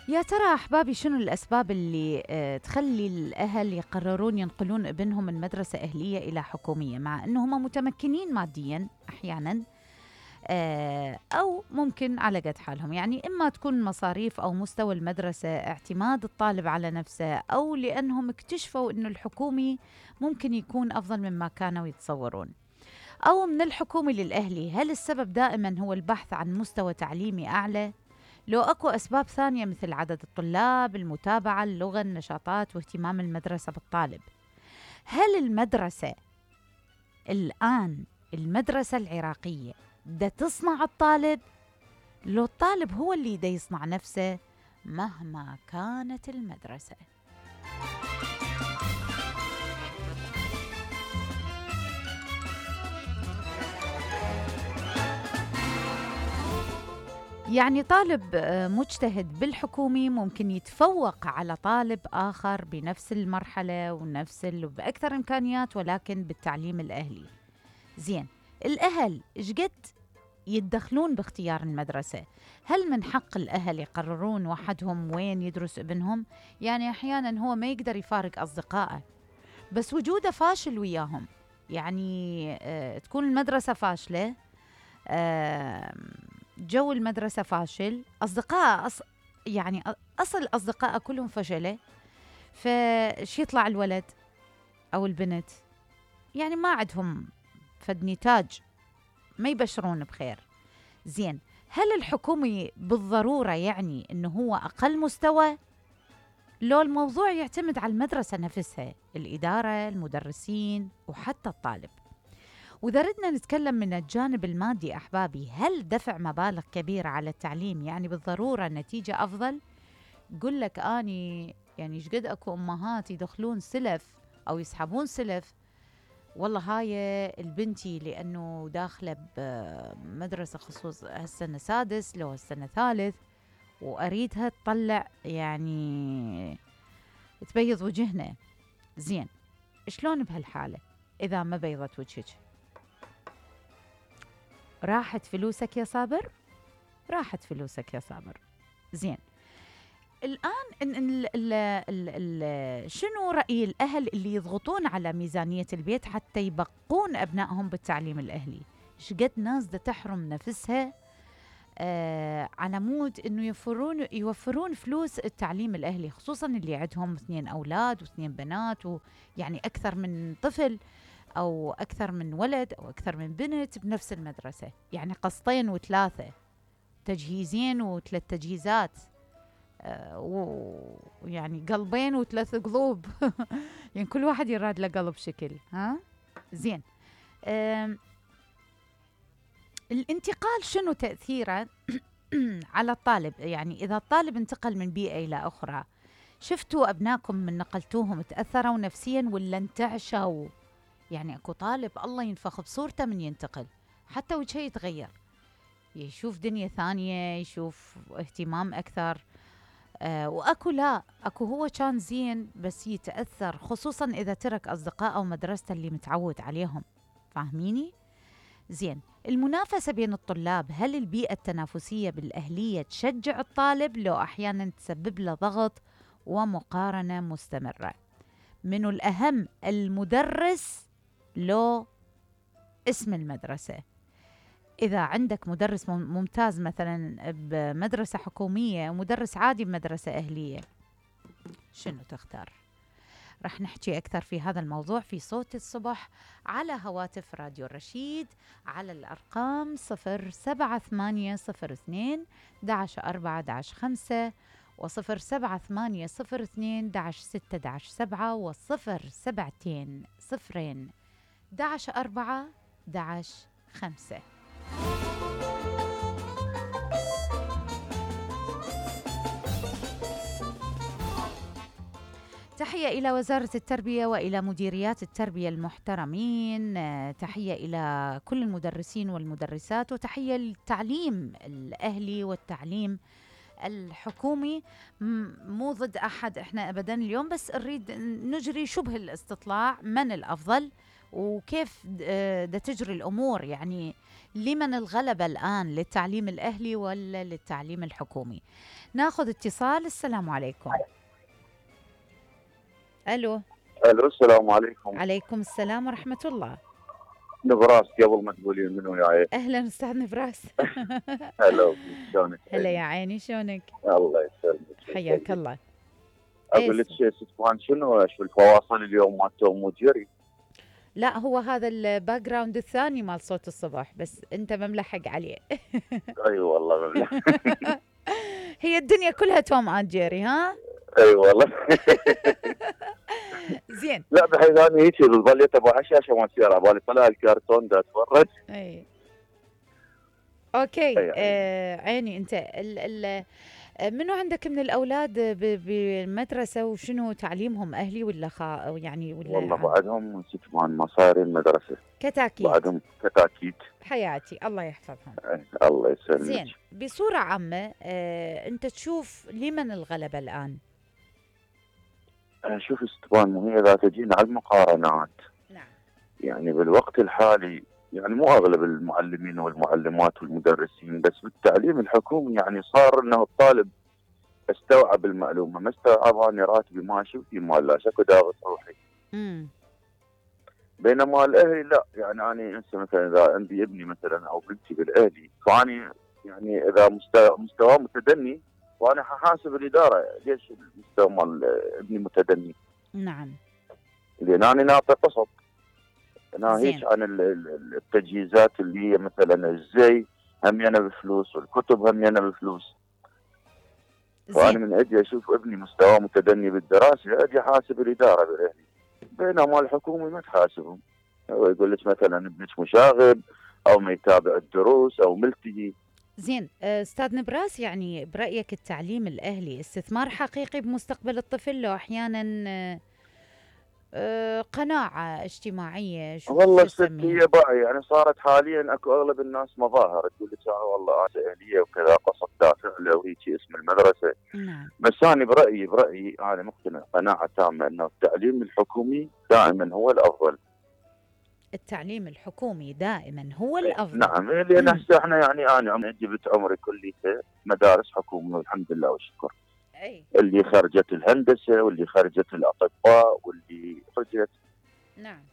يا ترى أحبابي شنو الأسباب اللي تخلي الأهل يقررون ينقلون ابنهم من مدرسة أهلية إلى حكومية مع أنهم متمكنين ماديا أحيانا، أو ممكن على قد حالهم؟ يعني إما تكون مصاريف أو مستوى المدرسة، اعتماد الطالب على نفسه، أو لأنهم اكتشفوا أنه الحكومي ممكن يكون أفضل مما كانوا يتصورون. أو من الحكومي للأهلي، هل السبب دائما هو البحث عن مستوى تعليمي أعلى؟ لو أكو أسباب ثانية مثل عدد الطلاب، المتابعة، اللغة، النشاطات، واهتمام المدرسة بالطالب. هل المدرسة الآن، المدرسة العراقية، دا تصنع الطالب؟ لو الطالب هو اللي دا يصنع نفسه مهما كانت المدرسة. يعني طالب مجتهد بالحكومي ممكن يتفوق على طالب آخر بنفس المرحلة بأكثر إمكانيات، ولكن بالتعليم الأهلي. زين، الأهل إشقد يتدخلون باختيار المدرسة؟ هل من حق الأهل يقررون وحدهم وين يدرس ابنهم؟ يعني أحيانا هو ما يقدر يفارق أصدقائه، بس وجوده فاشل وياهم. يعني تكون المدرسة فاشلة، آه جو المدرسة فاشل، أصدقاء يعني أصل أصدقاء كلهم فشلة، فش يطلع الولد أو البنت؟ يعني ما عندهم فد نتاج، ما يبشرون بخير. زين، هل الحكومي بالضرورة يعني أنه هو أقل مستوى؟ لو الموضوع يعتمد على المدرسة نفسها، الإدارة، المدرسين، وحتى الطالب. وإذا ردنا نتكلم من الجانب المادي أحبابي، هل دفع مبالغ كبيرة على التعليم يعني بالضرورة نتيجة أفضل؟ قل لك أني يعني شقد أكو أمهات يدخلون سلف أو يسحبون سلف، والله هاي البنتي لأنه داخلة بمدرسة خصوص هالسنة سادس لو هالسنة ثالث، وأريدها تطلع يعني تبيض وجهنا. زين، شلون بهالحالة إذا ما بيضت وجهك؟ راحت فلوسك يا صابر، راحت فلوسك يا صابر. زين، الآن شنو رأي الأهل اللي يضغطون على ميزانية البيت حتى يبقون أبنائهم بالتعليم الأهلي؟ شقد ناس دا تحرم نفسها على مود إنه يوفرون فلوس التعليم الأهلي، خصوصا اللي عندهم 2 أولاد و2 بنات، ويعني أكثر من طفل أو أكثر من ولد أو أكثر من بنت بنفس المدرسة، يعني قسطين و3، تجهيزين و3 تجهيزات، ويعني قلبين و3 قلوب يعني كل واحد يراد له قلب شكل. ها زين، الانتقال شنو تأثيره على الطالب؟ يعني إذا الطالب انتقل من بيئة إلى أخرى، شفتوا أبنائكم من نقلتوهم تأثروا نفسيا ولا انتعشوا؟ يعني أكو طالب الله ينفخ بصورته من ينتقل، حتى وجهه يتغير، يشوف دنيا ثانية، يشوف اهتمام أكثر. وأكو لا، أكو هو كان زين بس يتأثر، خصوصا إذا ترك أصدقاء أو مدرسته اللي متعود عليهم. فاهميني؟ زين، المنافسة بين الطلاب، هل البيئة التنافسية بالأهلية تشجع الطالب لو أحيانا تسبب له ضغط ومقارنة مستمرة؟ منو الأهم، المدرس لو اسم المدرسة؟ إذا عندك مدرس ممتاز مثلا بمدرسة حكومية ومدرس عادي بمدرسة أهلية، شنو تختار؟ رح نحكي أكثر في هذا الموضوع في صوت الصبح على هواتف راديو الرشيد على الأرقام 07802 11 4 11 5 و07802 11 6 7 و072 0 11 4 11 5. تحية إلى وزارة التربية وإلى مديريات التربية المحترمين، تحية إلى كل المدرسين والمدرسات، وتحية للتعليم الأهلي والتعليم الحكومي. مو ضد أحد إحنا أبدا اليوم، بس نريد نجري شبه الاستطلاع من الأفضل وكيف دا تجري الأمور يعني؟ لمن الغلبة الآن، للتعليم الأهلي ولا للتعليم الحكومي؟ ناخذ اتصال. السلام عليكم. ألو. الو، السلام عليكم. عليكم السلام ورحمة الله. نبراس قبل ما تقولين منو يا أهلا أستاذ نبراس. هلا فيك، شلونك؟ هلا يا عيني، شلونك؟ الله يسلمك حياك ويسلمك. الله. اقول لك شيء ستفان، شنو شو الفواصل اليوم مال توم وجيري؟ لا، هو هذا الباك جراوند الثاني مال صوت الصبح، بس انت مملحق عليه. اي والله مبلغ. هي الدنيا كلها توم اند جيري، ها؟ اي والله. زين. لا بحيث انا هيك ظليت ابو عشاشه ما تصير على بالي طلع الكرتون ده اتفرج. اي اوكي. اي عيني. عيني، انت منو عندك من الاولاد بالمدرسه، وشنو تعليمهم، اهلي ولا يعني ولا والله بعدهم ستفان مصاري المدرسه، كتاكيت؟ بعدهم كتاكيت. حياتي الله يحفظهم. الله يسلمك. زين، بصوره عامه انت تشوف لمن الغلبه الان؟ شوف ستفان، هي اذا تجينا على المقارنات، نعم. يعني بالوقت الحالي يعني مو اغلب المعلمين والمعلمات والمدرسين، بس بالتعليم الحكومي يعني صار انه الطالب استوعب المعلومه، ما استوعب انا راتبي ماشي وفي مال لا شكو داغس روحي. بينما الاهلي لا، يعني انا هسه مثلا اذا عندي ابني مثلا او بنتي بالاهلي، فاني يعني اذا مستواه متدني، وانا حاسب الاداره ليش المستوى مال ابني متدني. نعم. لان انا ناطي قسط، ناهيك زين. عن التجهيزات اللي هي مثلا الزي همينه بفلوس، والكتب همينه بفلوس. فانا زين. من اجي اشوف ابني مستواه متدني بالدراسه اجي حاسب الاداره بالاهلي، بينما الحكومي ما تحاسبهم. هو يقول لك مثلا ابنك مشاغب او ما يتابع الدروس او ملتهي. زين، استاذ نبراس، يعني برايك التعليم الاهلي استثمار حقيقي بمستقبل الطفل، لو احيانا قناعه اجتماعيه، والله شو الست اسميها؟ هي بقى يعني صارت حاليا اكو اغلب الناس مظاهر تقول لك انا والله انا اهليه وكذا قصد دافع له وهيك اسم المدرسه. نعم. بس انا برايي انا مقتنع قناعه تامه انه التعليم الحكومي دائما هو الافضل. التعليم الحكومي دائما هو الافضل. نعم، لان هسه احنا يعني انا جبت عمري كليته مدارس حكومي والحمد لله والشكر. اي. اللي خرجت الهندسه واللي خرجت الاطباء واللي خرجت نعم.